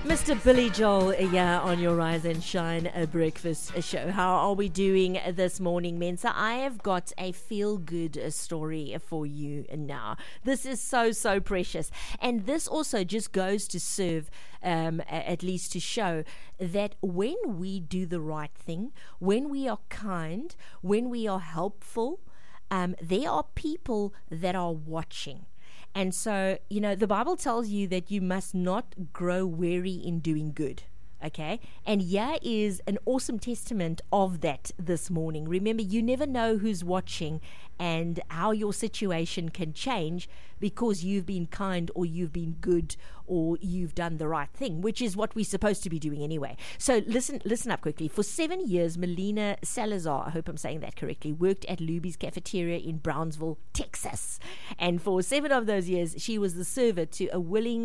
Mr. Billy Joel, on your Rise and Shine breakfast show. How are we doing this morning, Mensa? I have got a feel-good story for you now. This is so precious. And this also just goes to serve, at least to show that when we do the right thing, when we are kind, when we are helpful, there are people that are watching. And so, the Bible tells you that you must not grow weary in doing good. Okay? And here is an awesome testament of that this morning. Remember, you never know who's watching and how your situation can change because you've been kind or you've been good or you've done the right thing, which is what we're supposed to be doing anyway. So listen up quickly. For 7 years, Melina Salazar, I hope I'm saying that correctly, worked at Luby's Cafeteria in Brownsville, Texas. And for 7 of those years, she was the server to a willing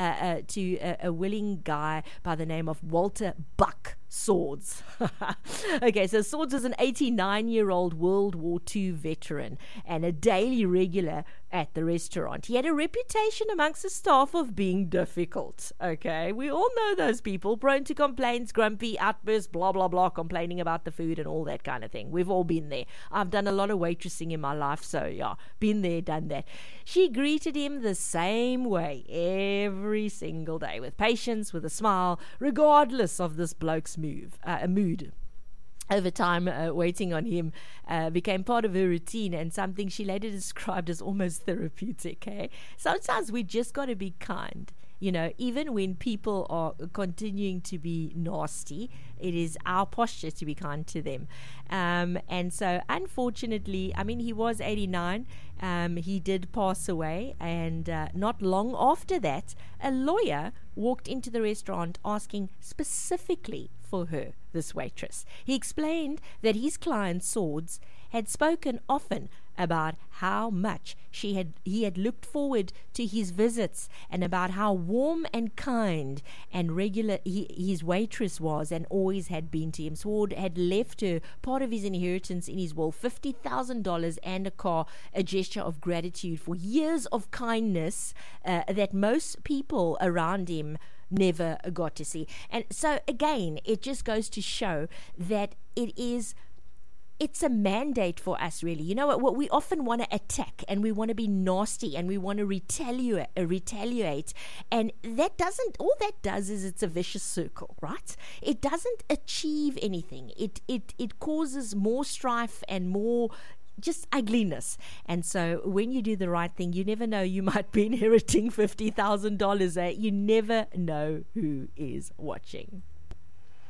guy by the name of Walter Buck Swords. Okay, so Swords is an 89-year-old World War II veteran and a daily regular at the restaurant. He had a reputation amongst the staff of being difficult. Okay, we all know those people, prone to complaints, grumpy, outbursts, blah, blah, blah, complaining about the food and all that kind of thing. We've all been there. I've done a lot of waitressing in my life, so yeah, been there, done that. She greeted him the same way every single day, with patience, with a smile, regardless of this bloke's mood. Over time, waiting on him became part of her routine and something she later described as almost therapeutic. Sometimes we just got to be kind. Even when people are continuing to be nasty, it is our posture to be kind to them. And so, unfortunately, he was 89. He did pass away. And not long after that, a lawyer walked into the restaurant asking specifically for her, this waitress. He explained that his client, Swords, had spoken often about how much he had looked forward to his visits and about how warm and kind and regular his waitress was and always had been to him. Sword had left her part of his inheritance in his will, $50,000 and a car, a gesture of gratitude for years of kindness that most people around him never got to see. And so again, it just goes to show that it's a mandate for us, really. You know what? We often want to attack and we want to be nasty and we want to retaliate. And all that does is it's a vicious circle, right? It doesn't achieve anything. It causes more strife and more just ugliness. And so when you do the right thing, you never know, you might be inheriting $50,000. You never know who is watching.